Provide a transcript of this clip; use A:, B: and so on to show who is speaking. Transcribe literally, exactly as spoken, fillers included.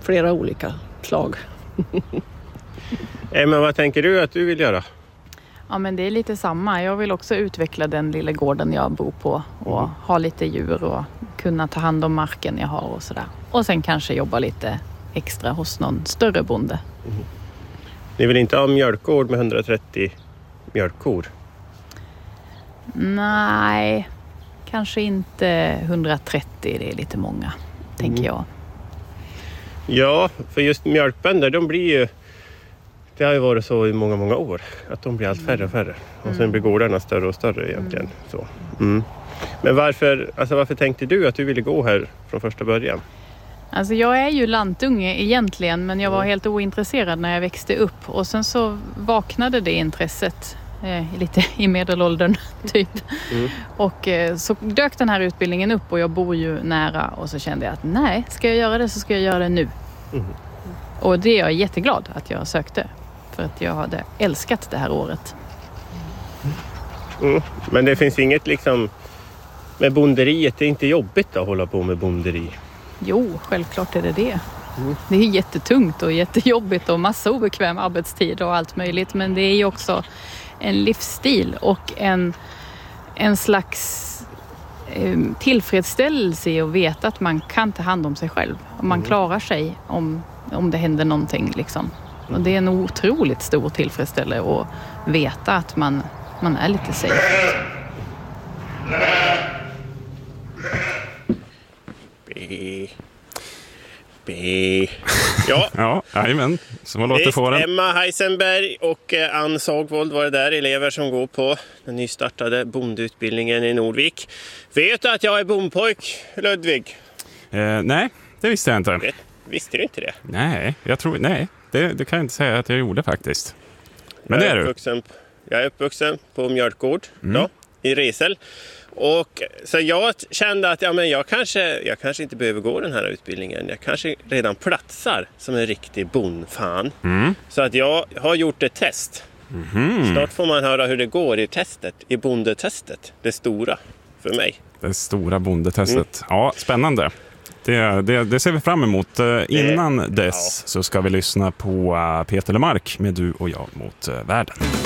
A: flera olika slag.
B: Men vad tänker du att du vill göra?
C: Ja, men det är lite samma. Jag vill också utveckla den lilla gården jag bor på och mm. ha lite djur och kunna ta hand om marken jag har och sådär. Och sen kanske jobba lite extra hos någon större bonde.
B: Mm. Ni vill inte ha mjölkgård med hundratrettio mjölkkor?
C: Nej, kanske inte hundratrettio. Det är lite många, mm. tänker jag.
B: Ja, för just mjölkbönder, de blir ju... Det har ju varit så i många, många år. Att de blir allt färre och färre. Och sen
C: mm.
B: blir gårdarna större och större egentligen. Mm. Så. Mm. Men varför, alltså varför tänkte du att du ville gå här från första början?
C: Alltså jag är ju lantunge egentligen, men jag var helt ointresserad när jag växte upp. Och sen så vaknade det intresset eh, lite i medelåldern typ. Mm. Och eh, så dök den här utbildningen upp och jag bor ju nära. Och så kände jag att nej, ska jag göra det så ska jag göra det nu. Mm. Och det är jag jätteglad att jag sökte. För att jag hade älskat det här året.
B: Mm. Men det finns inget liksom med bonderiet, det är inte jobbigt att hålla på med bonderi?
C: Jo, självklart är det det. Mm. Det är jättetungt och jättejobbigt och massa obekväm arbetstid och allt möjligt. Men det är ju också en livsstil och en, en slags eh, tillfredsställelse i att veta att man kan ta hand om sig själv. Och man mm. klarar sig om, om det händer någonting liksom. Och det är en otroligt stor tillfredsställelse att veta att man, man är lite safe.
B: B. B. Ja,
D: ja, jajamän. Så man låter få den.
B: Emma Heisenberg och Ann Sagvold var det där, elever som går på den nystartade bondutbildningen i Nordvik. Vet du att jag är bondpojk, Ludvig?
D: Eh, nej, det visste jag inte.
B: Vet, visste du inte det?
D: Nej, jag tror, nej det, det kan jag inte säga att jag gjorde faktiskt. Men
B: jag
D: det är
B: du. Jag är uppvuxen på mjölkgård mm. då, i Resel. Och så jag kände att ja, men jag, kanske, jag kanske inte behöver gå den här utbildningen. Jag kanske redan platsar som en riktig bondfan. Mm. Så att jag har gjort ett test. Mm. Snart får man höra hur det går i testet, i bondetestet. Det stora för mig.
D: Det stora bondetestet. Mm. Ja, spännande. Det, det, det ser vi fram emot. Innan det, dess ja. så ska vi lyssna på Peter Lemark med Du och jag mot världen.